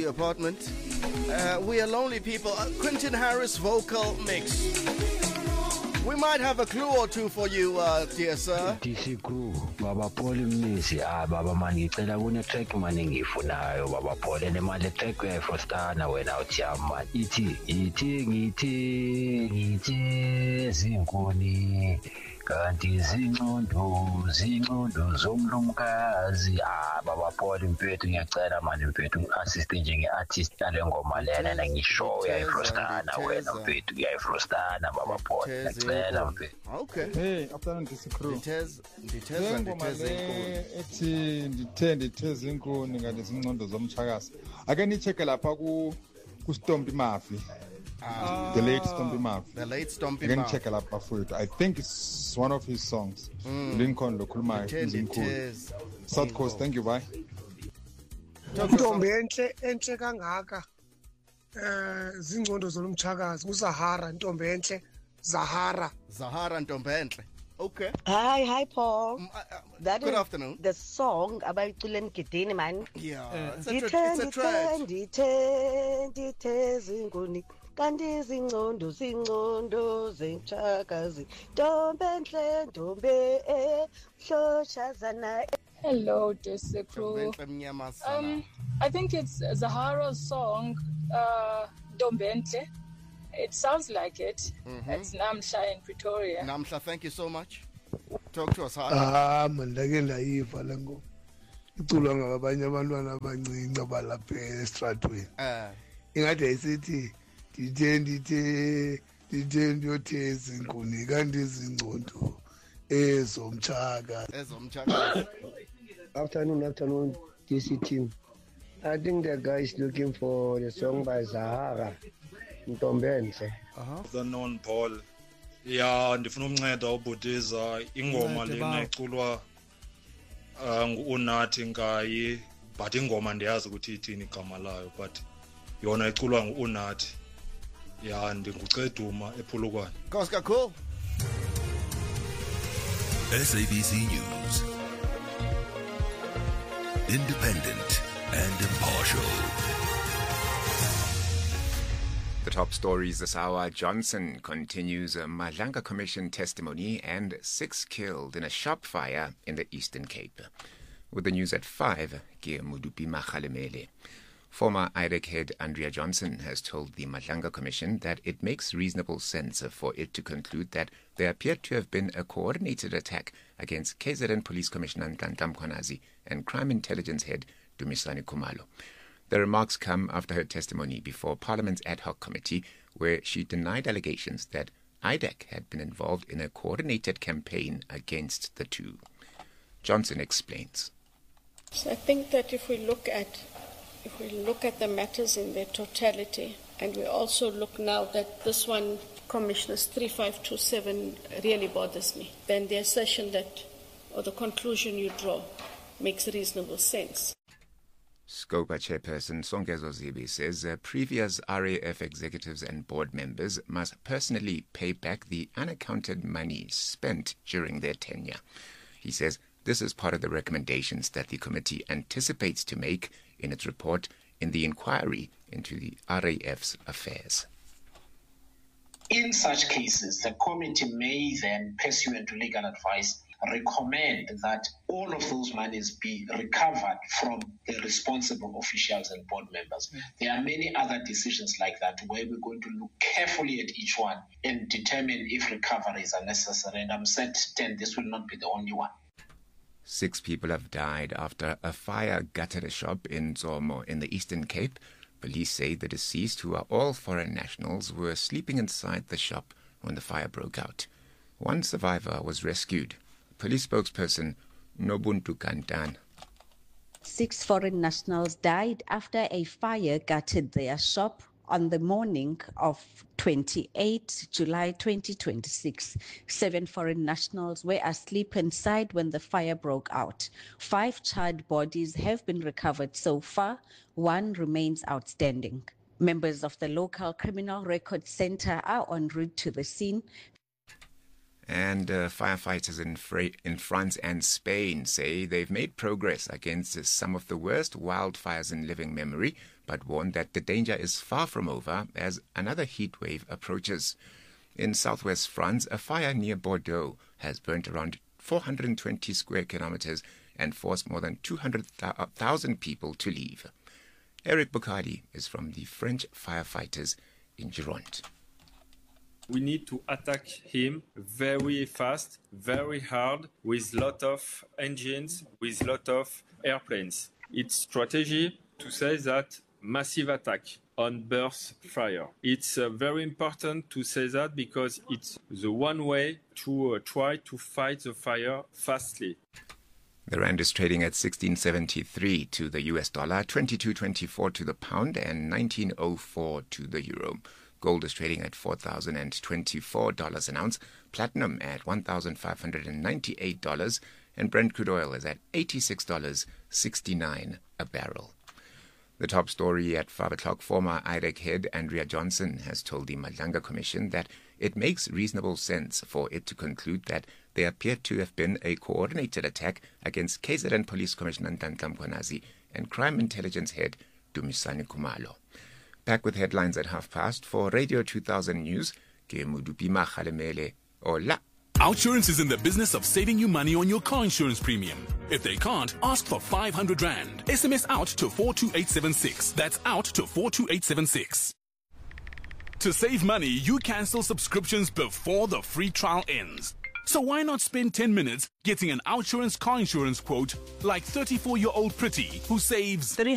your apartment. We are lonely people. Quentin Harris vocal mix. We might have a clue or two for you, dear sir. DC Crew, Baba Paul Mnisi, Baba man, ngicela kune track manje ngiyifunayo Baba Paul nemali track uyayifostana wena uthiyama ithi zinkuni kanti zincondo zomlumkazi Baba Paul mfethu ngiyacela manje mfethu assist njenge-artist yale ngoma lena nangishow uyayifostana wena mfethu uyayifostana Baba Paul ngiyacela mfethu. Okay. Hey, afternoon DC Crew. Ndithe zinkuni ngale zincondo zomchakazi. Ake nicheck lapha ku Stompy Murphy. The late Stompy Murphy. The late Stompy Murphy. Murphy. Check lapha for it. I think it's one of his songs. Lincoln lokhuluma izinkuni. South Coast, thank you, bye. Ntombi enhle kangaka. Zincondo zolumchakazi uZahara ntombi enhle. Zahara ntombi enhle. Okay. Hi Paul. That good is afternoon. The song abayicule Mgidini man. Yeah, it's a track. Ndithe zinguni kanti zincondo zenchakazi ntombi enhle ntombi hloshazana. Hello, DC Crew. I think it's Zahara's song, Dombentle. It sounds like it. It's Namhla in Pretoria. Namhla, thank you so much. Talk to us. Mandake ndayiva lengo. Iculwa ngabanye abantwana abancinci abalapha estradweni. Ingathi ayisithi ndithe ndiyothe zinkuni kanti zingcondo ezomchaka. Afternoon, DC team. I think the guy is looking for the song by Zahara. Ntombenhle. Afternoon, Paul. Yeah, ndifuna umnceda ubhutiza ingoma lena iculwa ngu-Unathi Nkayi, but ingoma ndiyazi ukuthi ithini igama layo, but yona iculwa ngu-Unathi. Yeah, ndinguCeduma ePhulukwane. Nkosi kakhulu. SABC News. Independent and impartial. The top stories this hour. Johnson continues a Madlanga Commission testimony and 6 killed in a shop fire in the Eastern Cape. With the news at 5, Gia Mudupi Makhalemele. Former IDEC head Andrea Johnson has told the Madlanga Commission that it makes reasonable sense for it to conclude that there appeared to have been a coordinated attack against KZN Police Commissioner Nhlanhla Mkhwanazi and Crime Intelligence head Dumisani Khumalo. The remarks come after her testimony before Parliament's ad hoc committee, where she denied allegations that IDEC had been involved in a coordinated campaign against the two. Johnson explains. So I think that if we look at the matters in their totality, and we also look now that this one, Commissioner's 3527, really bothers me, then the assertion that, or the conclusion you draw, makes reasonable sense. SCOPA chairperson Songezo Zibi says previous RAF executives and board members must personally pay back the unaccounted money spent during their tenure. He says this is part of the recommendations that the committee anticipates to make in its report in the inquiry into the RAF's affairs. In such cases, the committee may then, pursuant to legal advice, recommend that all of those monies be recovered from the responsible officials and board members. There are many other decisions like that where we're going to look carefully at each one and determine if recoveries are necessary. And I'm certain this will not be the only one. 6 people have died after a fire gutted a shop in Zomo in the Eastern Cape. Police say the deceased, who are all foreign nationals, were sleeping inside the shop when the fire broke out. One survivor was rescued. Police spokesperson Nobuntu Kantan. 6 foreign nationals died after a fire gutted their shop on the morning of 28 July 2026. 7 foreign nationals were asleep inside when the fire broke out. 5 charred bodies have been recovered so far. 1 remains outstanding. Members of the local Criminal Record Center are en route to the scene. And firefighters in France and Spain say they've made progress against some of the worst wildfires in living memory, but warn that the danger is far from over as another heat wave approaches. In southwest France, a fire near Bordeaux has burnt around 420 square kilometers and forced more than 200,000 people to leave. Eric Bukadi is from the French firefighters in Gironde. We need to attack him very fast, very hard, with lot of engines, with lot of airplanes. It's strategy to say that massive attack on burst fire. It's very important to say that because it's the one way to try to fight the fire fastly. The rand is trading at 16.73 to the US dollar, 22.24 to the pound, and 19.04 to the euro. Gold is trading at $4,024 an ounce, platinum at $1,598, and Brent crude oil is at $86.69 a barrel. The top story at 5 o'clock, former IREC head Andrea Johnson has told the Madlanga Commission that it makes reasonable sense for it to conclude that there appeared to have been a coordinated attack against KZN Police Commissioner Nhlanhla Mkhwanazi and Crime Intelligence Head Dumisani Khumalo. Back with headlines at past. For Radio 2000 News, ke Modupima Kgalemele. Hola. OUTsurance is in the business of saving you money on your car insurance premium. If they can't, ask for 500 Rand. SMS out to 42876. That's out to 42876. To save money, you cancel subscriptions before the free trial ends. So why not spend 10 minutes getting an OUTsurance car insurance quote like 34-year-old Pretty who saves